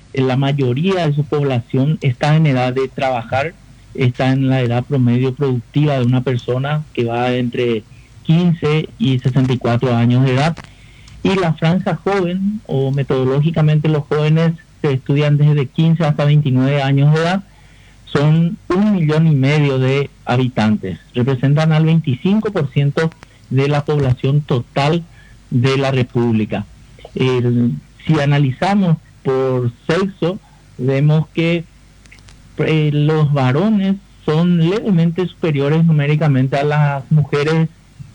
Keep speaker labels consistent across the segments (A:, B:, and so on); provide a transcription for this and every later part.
A: la mayoría de su población está en edad de trabajar, está en la edad promedio productiva de una persona que va entre 15 y 64 años de edad. Y la franja joven, o metodológicamente los jóvenes se estudian desde 15 hasta 29 años de edad, son 1,5 millones de habitantes, representan al 25% de la población total de la República. Si analizamos por sexo, vemos que los varones son levemente superiores numéricamente a las mujeres.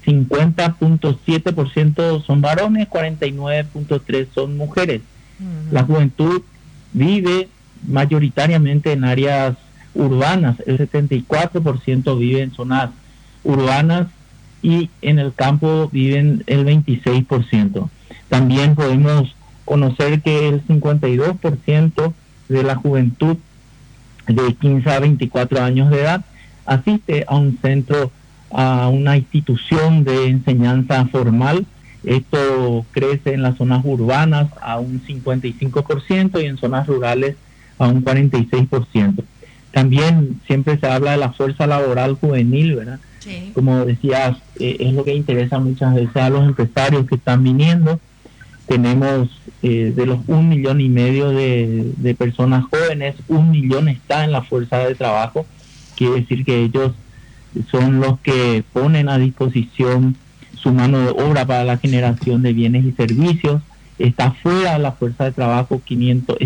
A: 50,7% son varones, 49,3% son mujeres. La juventud vive mayoritariamente en áreas urbanas, el 74% vive en zonas urbanas y en el campo viven el 26%. También podemos conocer que el 52% de la juventud de 15 a 24 años de edad asiste a un centro, a una institución de enseñanza formal. Esto crece en las zonas urbanas a un 55% y en zonas rurales a un 46%. También siempre se habla de la fuerza laboral juvenil, ¿verdad?
B: Sí.
A: Como decías, es lo que interesa muchas veces a los empresarios que están viniendo. Tenemos de los 1,5 millones de personas jóvenes, 1 millón está en la fuerza de trabajo. Quiere decir que ellos son los que ponen a disposición su mano de obra para la generación de bienes y servicios. Está fuera de la fuerza de trabajo 500,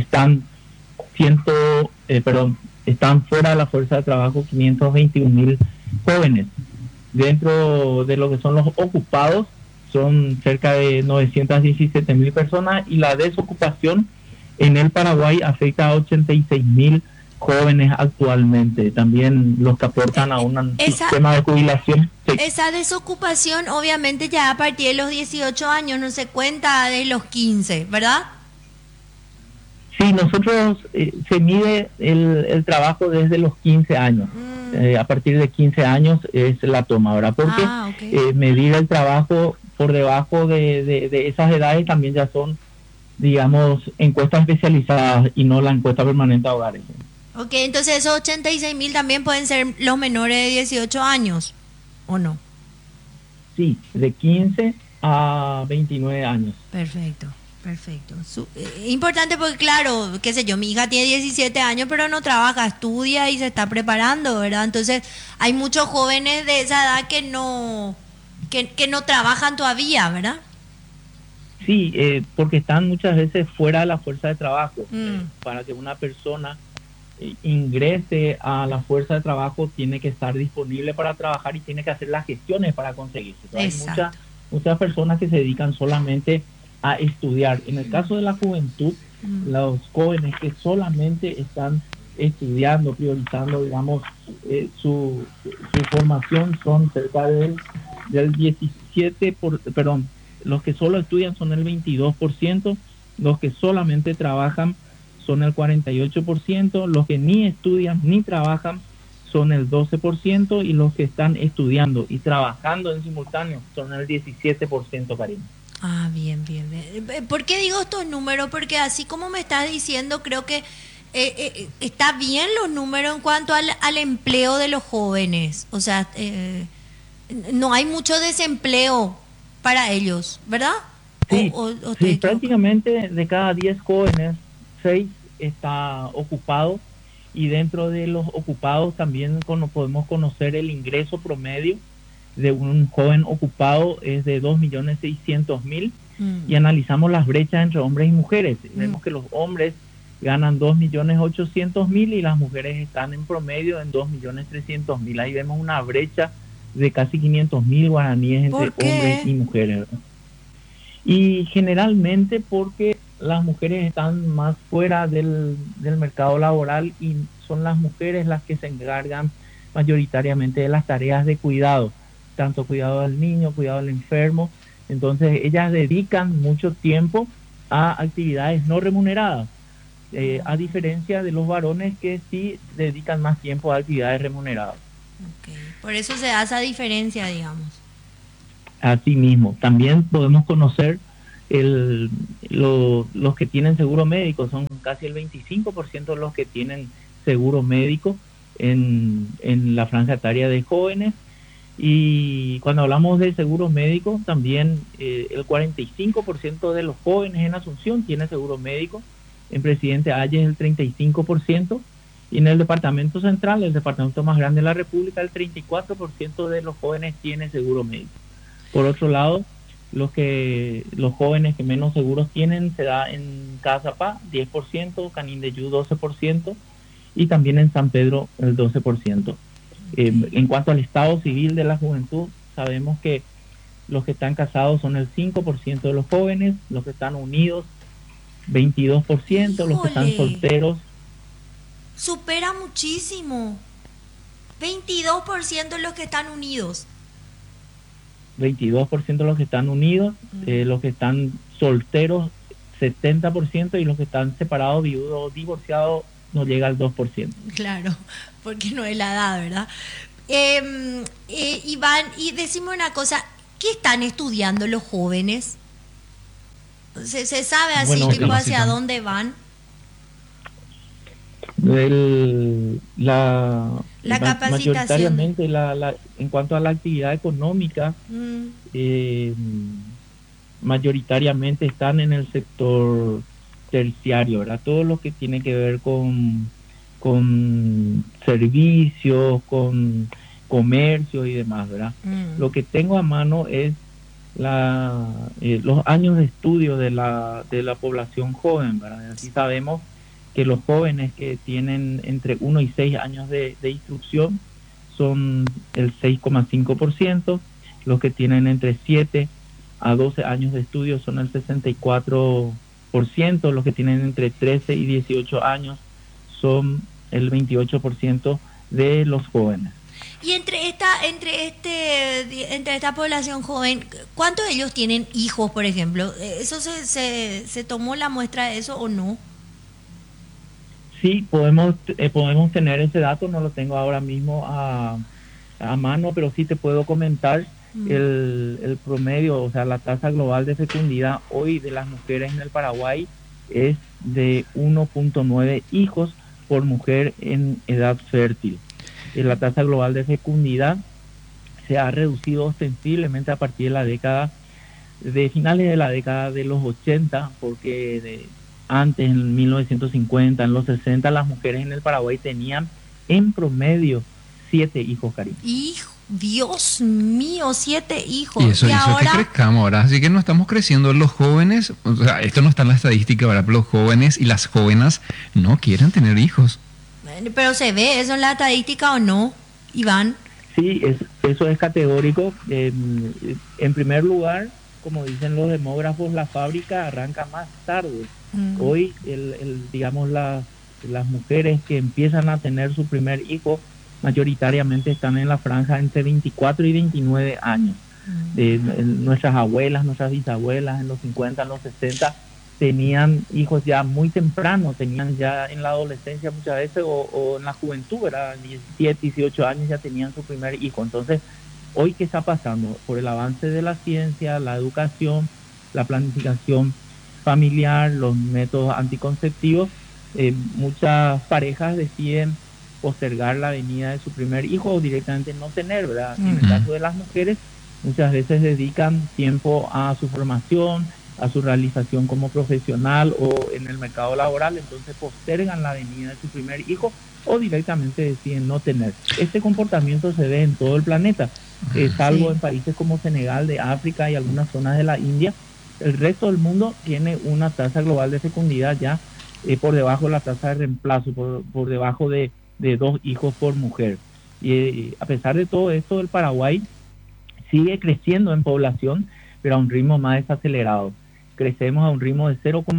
A: están fuera de la fuerza de trabajo 521,000 jóvenes. Dentro de lo que son los ocupados, son cerca de 917,000 personas, y la desocupación en el Paraguay afecta a 86,000 jóvenes actualmente. También los que aportan a un
B: Esa,
A: sistema de jubilación. Sí,
B: esa desocupación obviamente ya a partir de los 18 años, no se cuenta de los 15, ¿verdad?
A: sí, nosotros se mide el trabajo desde los 15 años. A partir de 15 años es la toma, ¿verdad? Porque
B: Ok.
A: medir el trabajo por debajo de esas edades también ya son, digamos, encuestas especializadas y no la encuesta permanente a hogares.
B: Ok, entonces esos 86.000 también pueden ser los menores de 18 años, ¿o no?
A: Sí, de 15 a 29 años.
B: Perfecto, perfecto. Importante porque, claro, qué sé yo, mi hija tiene 17 años, pero no trabaja, estudia y se está preparando, ¿verdad? Entonces, hay muchos jóvenes de esa edad que no trabajan todavía, ¿verdad?
A: Sí, porque están muchas veces fuera de la fuerza de trabajo.
B: Mm,
A: Para que una persona ingrese a la fuerza de trabajo tiene que estar disponible para trabajar y tiene que hacer las gestiones para conseguirse. Hay
B: exacto.
A: muchas personas que se dedican solamente a estudiar. En el caso de la juventud,
B: Mm.
A: los jóvenes que solamente están estudiando, priorizando, digamos, su formación son cerca del 17 perdón, los que solo estudian son el 22%, los que solamente trabajan son el 48%, los que ni estudian ni trabajan son el 12%, y los que están estudiando y trabajando en simultáneo son el 17%, Karina.
B: Ah, bien, bien, bien. ¿Por qué digo estos números? Porque así como me estás diciendo, creo que está bien los números en cuanto al empleo de los jóvenes. O sea, no hay mucho desempleo para ellos, ¿verdad?
A: Sí,
B: O estoy
A: sí,
B: equivocado.
A: prácticamente de cada 10 jóvenes, 6 está ocupado, y dentro de los ocupados también podemos conocer el ingreso promedio de un joven ocupado es de 2,600,000,
B: Mm,
A: y analizamos las brechas entre hombres y mujeres.
B: mm.
A: Vemos que los hombres ganan 2,800,000 y las mujeres están en promedio en 2,300,000. Ahí vemos una brecha de casi 500,000 guaraníes entre
B: ¿Por
A: hombres
B: qué?
A: y mujeres, ¿verdad? Y generalmente porque las mujeres están más fuera del mercado laboral, y son las mujeres las que se encargan mayoritariamente de las tareas de cuidado, tanto cuidado del niño, cuidado del enfermo. Entonces ellas dedican mucho tiempo a actividades no remuneradas, a diferencia de los varones que sí dedican más tiempo a actividades remuneradas.
B: Ok. Por eso se da esa diferencia, digamos.
A: Asimismo, también podemos conocer el, los que tienen seguro médico son casi el 25% de los que tienen seguro médico en la franja etaria de jóvenes. Y cuando hablamos de seguro médico, también el 45% de los jóvenes en Asunción tiene seguro médico, en Presidente Hayes el 35%, y en el departamento central, el departamento más grande de la República, el 34% de los jóvenes tiene seguro médico. Por otro lado, los jóvenes que menos seguros tienen se da en Cazapá 10%, Canindeyú 12%, y también en San Pedro el 12%. En cuanto al estado civil de la juventud, sabemos que los que están casados son el 5% de los jóvenes, los que están unidos 22%, los que están
B: Híjole,
A: solteros
B: supera muchísimo. 22% los que están unidos.
A: 22% los que están unidos, los que están solteros 70%, y los que están separados, viudos, divorciados no llega al 2%.
B: Claro, porque no es la edad, ¿verdad? Iván, y decime una cosa, ¿qué están estudiando los jóvenes? ¿Se sabe así,
A: Bueno,
B: tipo, hacia dónde van?
A: La
B: capacitación.
A: mayoritariamente en cuanto a la actividad económica, mayoritariamente están en el sector terciario, ¿verdad? Todo lo que tiene que ver con servicios, con comercio y demás, ¿verdad? Lo que tengo a mano es los años de estudio de la población joven, ¿verdad? Así sabemos que los jóvenes que tienen entre 1 y 6 años de instrucción son el 6,5%, los que tienen entre 7 a 12 años de estudio son el 64%, los que tienen entre 13 y 18 años son el 28% de los jóvenes.
B: Y entre esta población joven, ¿cuántos de ellos tienen hijos, por ejemplo? ¿Eso se tomó la muestra de eso o no?
A: Sí, podemos tener ese dato, no lo tengo ahora mismo a mano, pero sí te puedo comentar el promedio, o sea, la tasa global de fecundidad hoy de las mujeres en el Paraguay es de 1.9 hijos por mujer en edad fértil. La tasa global de fecundidad se ha reducido ostensiblemente a partir de finales de la década de los 80, porque antes, en 1950, en los 60, las mujeres en el Paraguay tenían en promedio 7 hijos, Karim.
B: Dios mío, 7 hijos.
C: Y eso hizo
B: ahora
C: que crezcamos, ¿verdad? Así que no estamos creciendo los jóvenes, o sea, esto no está en la estadística, ¿verdad? Pero los jóvenes y las jóvenes no quieren tener hijos.
B: Pero ¿se ve eso en la estadística o no, Iván?
A: Sí, eso es categórico. En primer lugar, como dicen los demógrafos, la fábrica arranca más tarde. Hoy, digamos, las mujeres que empiezan a tener su primer hijo mayoritariamente están en la franja entre 24 y 29 años. Nuestras abuelas, nuestras bisabuelas en los 50, en los 60 tenían hijos ya muy temprano, tenían ya en la adolescencia muchas veces o en la juventud, ¿verdad? 17, 18 años ya tenían su primer hijo. Entonces, hoy, ¿qué está pasando? Por el avance de la ciencia, la educación, la planificación familiar, los métodos anticonceptivos, muchas parejas deciden postergar la venida de su primer hijo o directamente no tener, ¿verdad? En el caso de las mujeres, muchas veces dedican tiempo a su formación, a su realización como profesional o en el mercado laboral, entonces postergan la venida de su primer hijo o directamente deciden no tener. Este comportamiento se ve en todo el planeta, salvo en países como Senegal, de África y algunas zonas de la India. El resto del mundo tiene una tasa global de fecundidad ya por debajo de la tasa de reemplazo, por debajo de 2 hijos por mujer. Y a pesar de todo esto, el Paraguay sigue creciendo en población, pero a un ritmo más desacelerado. Crecemos a un ritmo de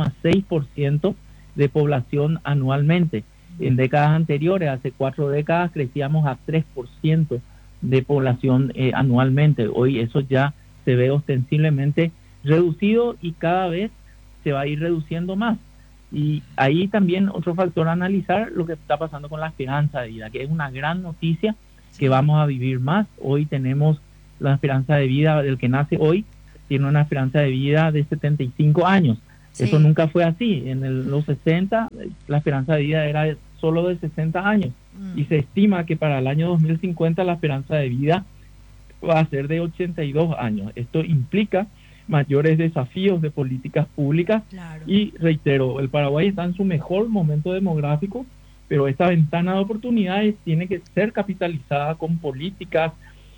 A: 0,6% de población anualmente. En décadas anteriores, hace 4 décadas, crecíamos a 3% de población anualmente. Hoy eso ya se ve ostensiblemente reducido y cada vez se va a ir reduciendo más. Y ahí también otro factor a analizar, lo que está pasando con la esperanza de vida, que es una gran noticia, que vamos a vivir más. Hoy tenemos la esperanza de vida del que nace hoy tiene una esperanza de vida de 75 años.
B: Sí.
A: Eso nunca fue así. En los 60 la esperanza de vida era solo de 60 años. Y se estima que para el año 2050 la esperanza de vida va a ser de 82 años. Esto implica mayores desafíos de políticas públicas.
B: Claro.
A: Y reitero, el Paraguay está en su mejor momento demográfico, pero esta ventana de oportunidades tiene que ser capitalizada con políticas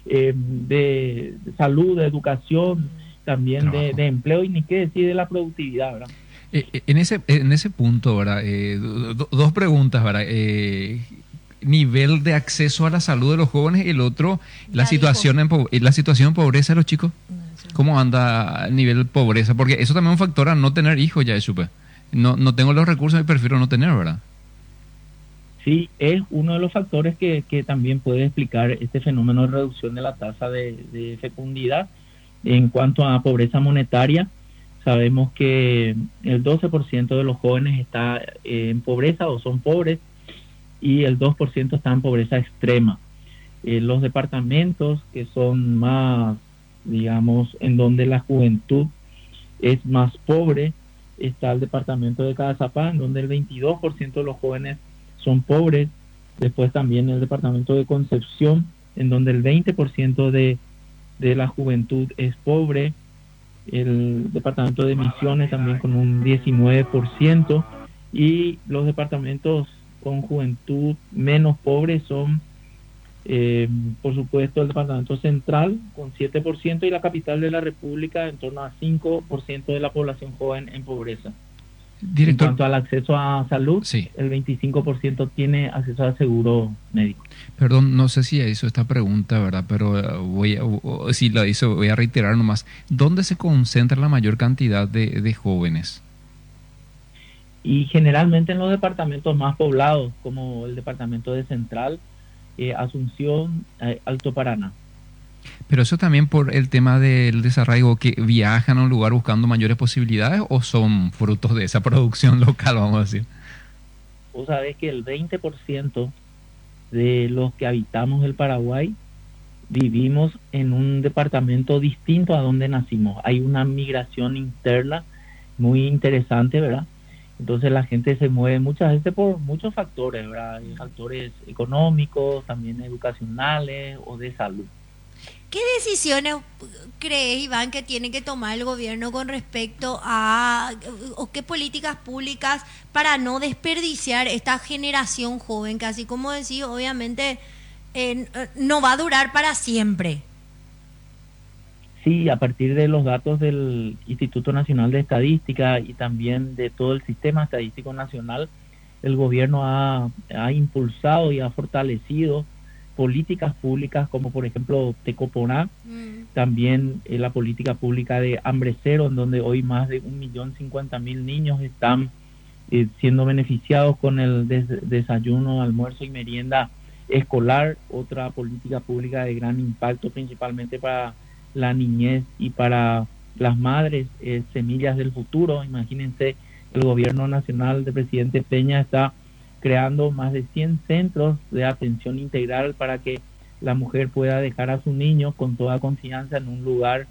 A: de salud, de educación, también de empleo, y ni qué decir de la productividad, ¿verdad?
C: En ese punto, ¿verdad? Dos preguntas, ¿verdad? Nivel de acceso a la salud de los jóvenes, y el otro, la situación de pobreza de los chicos. ¿Cómo anda el nivel de pobreza? Porque eso también es un factor a no tener hijos, ya supe. No tengo los recursos y prefiero no tener, ¿verdad?
A: Sí, es uno de los factores que también puede explicar este fenómeno de reducción de la tasa de fecundidad. En cuanto a pobreza monetaria, sabemos que el 12% de los jóvenes está en pobreza o son pobres, y el 2% está en pobreza extrema. Los departamentos que son más, digamos, en donde la juventud es más pobre, está el departamento de Cazapá, en donde el 22% de los jóvenes son pobres. Después también el departamento de Concepción, en donde el 20% de la juventud es pobre. El departamento de Misiones también con un 19%, y los departamentos con juventud menos pobre son, por supuesto, el departamento central con 7%, y la capital de la República en torno a 5% de la población joven en pobreza.
C: Director,
A: en cuanto al acceso a salud,
C: sí,
A: el 25% tiene acceso al seguro médico.
C: Perdón, no sé si hizo esta pregunta, ¿verdad? Pero si la hizo, voy a reiterar nomás. ¿Dónde se concentra la mayor cantidad de jóvenes?
A: Y generalmente en los departamentos más poblados, como el departamento de Central, Asunción, Alto Paraná.
C: Pero eso también por el tema del desarraigo, que viajan a un lugar buscando mayores posibilidades, ¿o son frutos de esa producción local, vamos a decir?
A: Vos sabés que el 20% de los que habitamos el Paraguay vivimos en un departamento distinto a donde nacimos. Hay una migración interna muy interesante, ¿verdad? Entonces la gente se mueve muchas veces por muchos factores, ¿verdad? Hay factores económicos, también educacionales o de salud.
B: ¿Qué decisiones crees, Iván, que tiene que tomar el gobierno con respecto a, o qué políticas públicas para no desperdiciar esta generación joven, que así como decís, obviamente no va a durar para siempre?
A: Sí, a partir de los datos del Instituto Nacional de Estadística y también de todo el Sistema Estadístico Nacional, el gobierno ha impulsado y ha fortalecido políticas públicas como por ejemplo Tecoponá, también la política pública de Hambre Cero, en donde hoy más de 1.050.000 niños están siendo beneficiados con el desayuno, almuerzo y merienda escolar. Otra política pública de gran impacto principalmente para la niñez y para las madres, Semillas del Futuro. Imagínense, el gobierno nacional del presidente Peña está creando más de 100 centros de atención integral para que la mujer pueda dejar a su niño con toda confianza en un lugar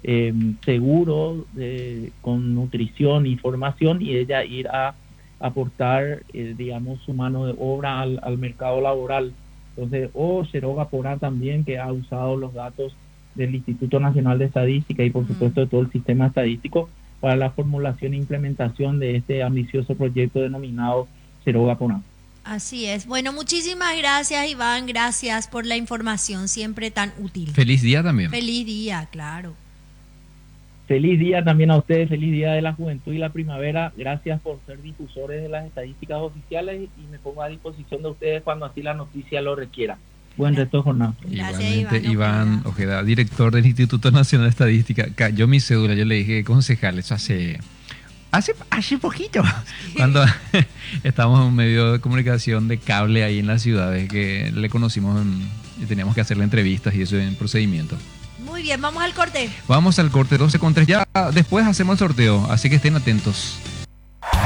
A: seguro, con nutrición y formación, y ella ir a aportar, digamos, su mano de obra al mercado laboral. Entonces, Seroga Porá también, que ha usado los datos del Instituto Nacional de Estadística y por supuesto de todo el sistema estadístico para la formulación e implementación de este ambicioso proyecto denominado Seroga Porá.
B: Así es. Bueno, muchísimas gracias, Iván. Gracias por la información, siempre tan útil.
C: Feliz día también.
B: Feliz día, claro.
A: Feliz día también a ustedes, feliz día de la juventud y la primavera. Gracias por ser difusores de las estadísticas oficiales, y me pongo a disposición de ustedes cuando así la noticia lo requiera. Buen resto de jornada.
B: Gracias,
C: Igualmente,
B: Iván
C: Ojeda, director del Instituto Nacional de Estadística. Cayó mi cédula, yo le dije concejal, eso hace poquito, cuando estábamos en un medio de comunicación de cable ahí en las ciudades, que le conocimos y teníamos que hacerle entrevistas y eso en procedimiento.
B: Muy bien, vamos al corte.
C: Vamos al corte 12:03. Ya después hacemos el sorteo, así que estén atentos.